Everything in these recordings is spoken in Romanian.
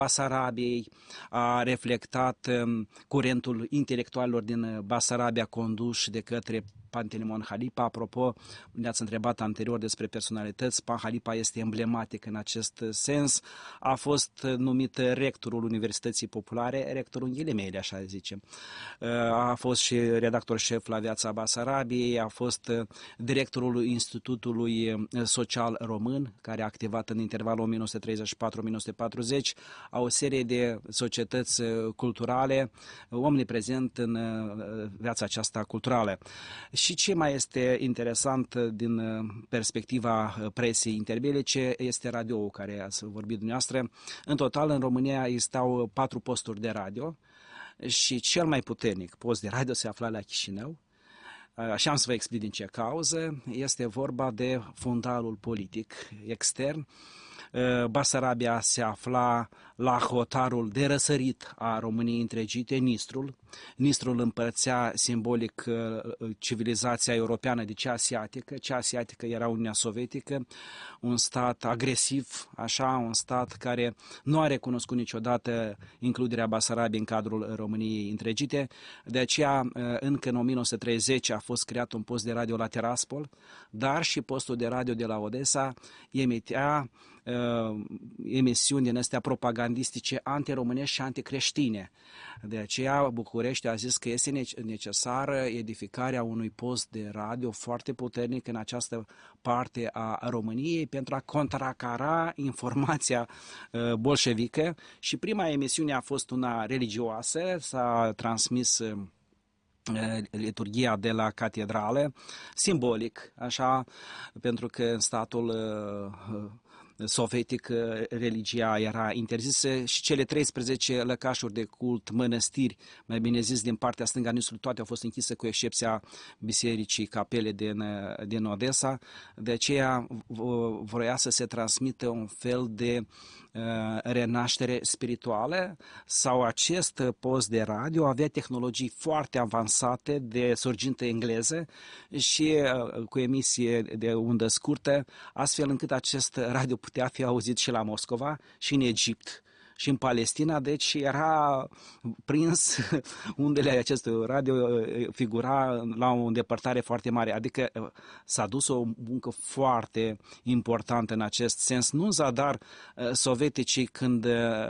Basarabiei, a reflectat curentul intelectualilor din Basarabia conduși de către Pantelimon Halipa. Apropo, ne-ați întrebat anterior despre personalități, Pan Halipa este emblematic în acest sens. A fost numit rectorul Universității Populare, rectorul în ghilimele, așa zicem. A fost și redactor șef la Viața Basarabiei, a fost directorul Institutului Social Român, care a activat în intervalul 1934-1940, o serie de societăți culturale, omniprezent în viața aceasta culturală. Și ce mai este interesant din perspectiva presei interbelice este radioul care ați vorbit dumneavoastră. În total, în România existau 4 posturi de radio și cel mai puternic post de radio se afla la Chișinău. Așa am să vă explic din ce cauză. Este vorba de fundalul politic extern. Basarabia se afla la hotarul de răsărit a României întregite, Nistrul. Nistrul împărțea simbolic civilizația europeană de cea asiatică. Cea asiatică era Uniunea Sovietică, un stat agresiv, așa, un stat care nu a recunoscut niciodată includerea Basarabiei în cadrul României întregite. De aceea, încă în 1930 a fost creat un post de radio la Tiraspol, dar și postul de radio de la Odessa emitea emisiuni din astea propagandistice antiromânești și anticreștine. De aceea București a zis că este necesară edificarea unui post de radio foarte puternic în această parte a României pentru a contracara informația bolșevică și prima emisiune a fost una religioasă, s-a transmis liturghia de la catedrală, simbolic, așa, pentru că în statul sovietic religia era interzisă și cele 13 lăcașuri de cult, mănăstiri, mai bine zis, din partea stângă a Nistrului, toate au fost închise cu excepția bisericii capele din Odessa. De aceea vroia să se transmită un fel de renaștere spirituală sau acest post de radio avea tehnologii foarte avansate de sorgintă engleză și cu emisie de undă scurtă, astfel încât acest radio putea fi auzit și la Moscova și în Egipt și în Palestina, deci era prins undele acestui radio figura la o îndepărtare foarte mare, adică s-a dus o muncă foarte importantă în acest sens. Nu în zadar sovieticii când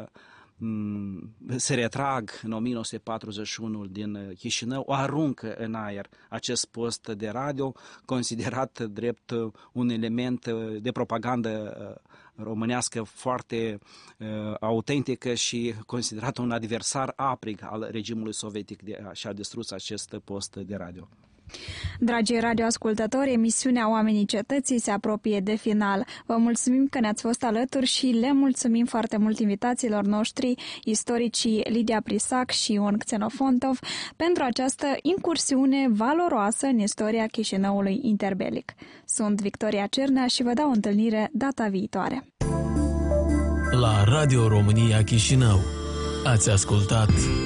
se retrag în 1941 din Chișinău, o aruncă în aer acest post de radio, considerat drept un element de propagandă românească foarte autentică și considerat un adversar aprig al regimului sovietic și a distrus acest post de radio. Dragi radioascultători, emisiunea Oamenii Cetății se apropie de final. Vă mulțumim că ne-ați fost alături și le mulțumim foarte mult invitațiilor noștri, istoricii Lidia Prisac și Ion Xenofontov, pentru această incursiune valoroasă în istoria Chișinăului interbelic. Sunt Victoria Cernea și vă dau întâlnire data viitoare. La Radio România Chișinău ați ascultat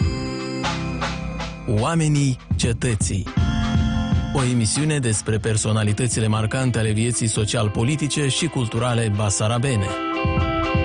Oamenii Cetății, o emisiune despre personalitățile marcante ale vieții social-politice și culturale basarabene.